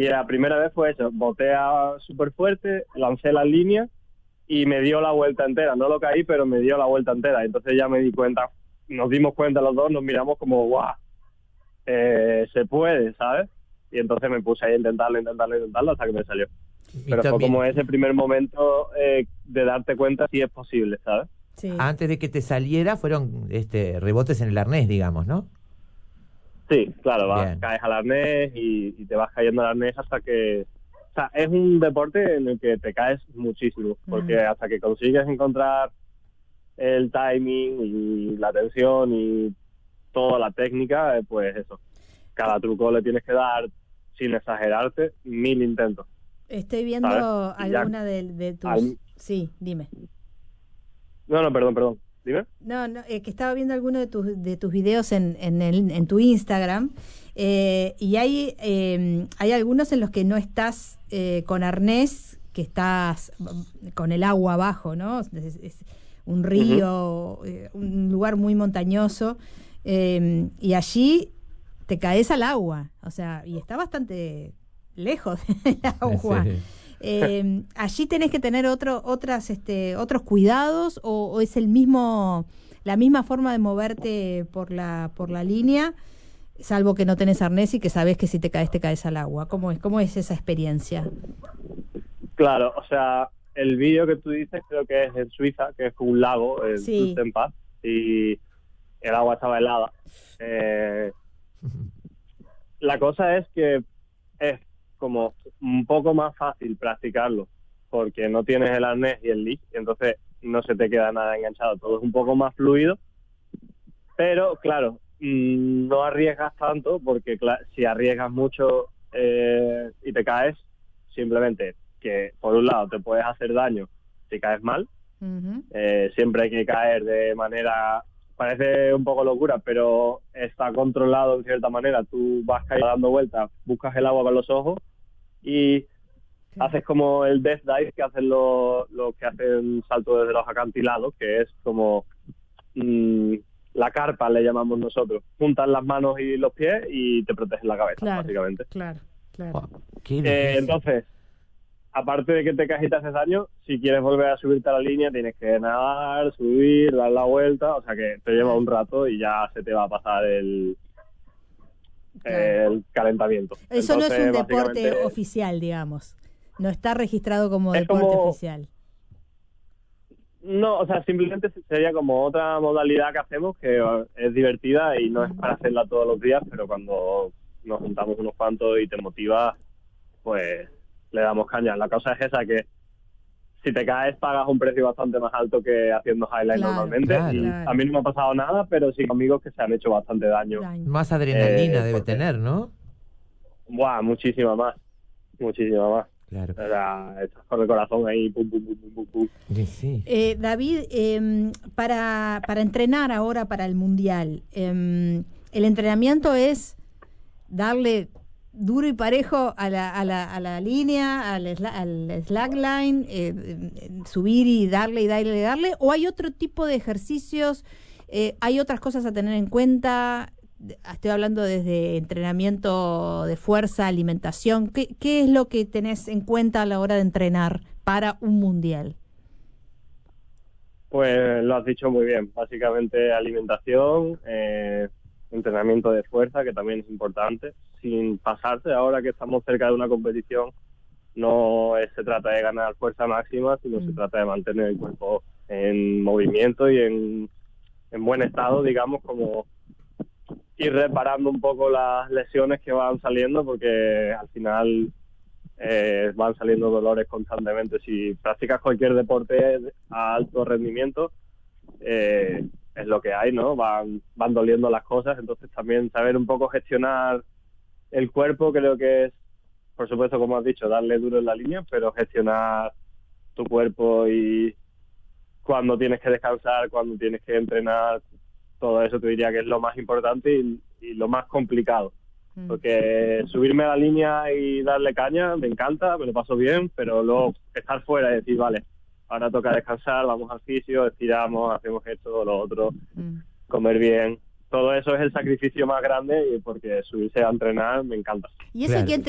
Y la primera vez fue eso, boté súper fuerte, lancé la línea y me dio la vuelta entera. No lo caí, pero me dio la vuelta entera. Entonces ya me di cuenta, nos dimos cuenta los dos, nos miramos como, ¡guau! Se puede, ¿sabes? Y entonces me puse ahí a intentarlo hasta que me salió. Pero fue como ese primer momento de darte cuenta si es posible, ¿sabes? Sí. Antes de que te saliera fueron rebotes en el arnés, digamos, ¿no? Sí, claro, caes al arnés y te vas cayendo al arnés hasta que... O sea, es un deporte en el que te caes muchísimo, porque hasta que consigues encontrar el timing y la tensión y toda la técnica, pues eso. Cada truco le tienes que dar, sin exagerarte, 1000 intentos. Estoy viendo, ¿sabes? Alguna de tus... Sí, dime. No, perdón. Dime. No, que estaba viendo alguno de tus videos en tu Instagram, y hay algunos en los que no estás con arnés, que estás con el agua abajo, ¿no? Es un río, un lugar muy montañoso, y allí te caes al agua, o sea, y está bastante lejos del agua. Sí. ¿Allí tenés que tener otros cuidados o es la misma forma de moverte por la línea, salvo que no tenés arnés y que sabés que si te caes al agua? ¿Cómo es esa experiencia? Claro, o sea, el vídeo que tú dices creo que es en Suiza, que es un lago, el Fürstenbad, y el agua estaba helada. La cosa es que es como un poco más fácil practicarlo porque no tienes el arnés y el leash, y entonces no se te queda nada enganchado, todo es un poco más fluido, pero claro, no arriesgas tanto porque si arriesgas mucho y te caes, simplemente que por un lado te puedes hacer daño si caes mal. Siempre hay que caer de manera, parece un poco locura, pero está controlado en cierta manera. Tú vas cayendo dando vueltas, buscas el agua con los ojos y haces como el death dive que hacen los que hacen salto desde los acantilados, que es como la carpa, le llamamos nosotros. Juntas las manos y los pies y te protegen la cabeza, básicamente. Claro. Entonces, aparte de que te caes y te haces daño, si quieres volver a subirte a la línea, tienes que nadar, subir, dar la vuelta, o sea que te lleva un rato y ya se te va a pasar el calentamiento. Eso entonces, no es un deporte oficial, digamos. No está registrado como deporte oficial. No, o sea, simplemente sería como otra modalidad que hacemos, que es divertida y no es para hacerla todos los días, pero cuando nos juntamos unos cuantos y te motiva, pues le damos caña. La cosa es esa, que si te caes pagas un precio bastante más alto que haciendo highlight normalmente. A mí no me ha pasado nada, pero sí amigos que se han hecho bastante daño. Más adrenalina debe tener, ¿no? Buah, muchísima más. Claro. O sea, estás con el corazón ahí, pum. Sí. David, para entrenar ahora para el Mundial, el entrenamiento es darle duro y parejo a la línea, al slackline, subir y darle, o hay otro tipo de ejercicios, hay otras cosas a tener en cuenta. Estoy hablando desde entrenamiento de fuerza, alimentación. ¿Qué es lo que tenés en cuenta a la hora de entrenar para un mundial? Pues lo has dicho muy bien. Básicamente alimentación, entrenamiento de fuerza, que también es importante, sin pasarse. Ahora que estamos cerca de una competición, no se trata de ganar fuerza máxima, sino se trata de mantener el cuerpo en movimiento y en buen estado, digamos, como ir reparando un poco las lesiones que van saliendo, porque al final van saliendo dolores constantemente. Si practicas cualquier deporte a alto rendimiento, es lo que hay, ¿no? Van doliendo las cosas, entonces también saber un poco gestionar el cuerpo, creo que es, por supuesto, como has dicho, darle duro en la línea, pero gestionar tu cuerpo y cuando tienes que descansar, cuando tienes que entrenar, todo eso te diría que es lo más importante y lo más complicado. Porque subirme a la línea y darle caña me encanta, me lo paso bien, pero luego estar fuera y decir, vale, ahora toca descansar, vamos al fisio, estiramos, hacemos esto, lo otro, comer bien. Todo eso es el sacrificio más grande, porque subirse a entrenar me encanta. ¿Y eso quién